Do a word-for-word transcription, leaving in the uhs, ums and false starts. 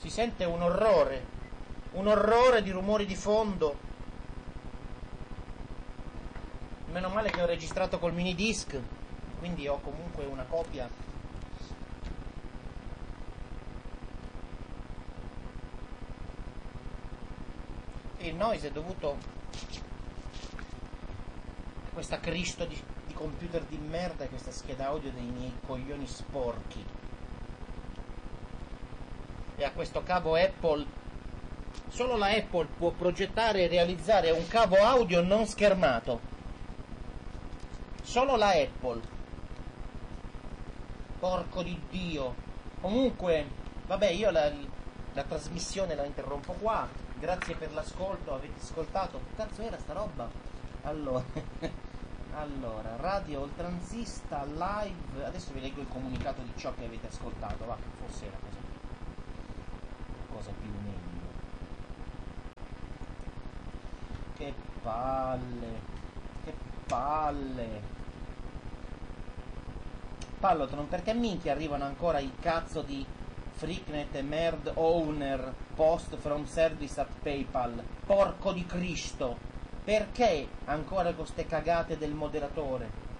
Si sente un orrore, un orrore di rumori di fondo. Meno male che ho registrato col minidisc, quindi ho comunque una copia. E il noise è dovuto a questa Cristo di, di computer di merda e questa scheda audio dei miei coglioni sporchi. E a questo cavo Apple. Solo la Apple può progettare e realizzare un cavo audio non schermato. Solo la Apple. Porco di Dio. Comunque, vabbè, io la, la trasmissione la interrompo qua. Grazie per l'ascolto, avete ascoltato. Che cazzo era sta roba? Allora, allora, Radio Oltranzista live. Adesso vi leggo il comunicato di ciò che avete ascoltato. Va, forse era cosa, cosa più meglio. Che palle. Che palle. Pallotron, perché minchia arrivano ancora i cazzo di Freaknet e Merd Owner post from service at PayPal? Porco di Cristo! Perché ancora con ste cagate del moderatore?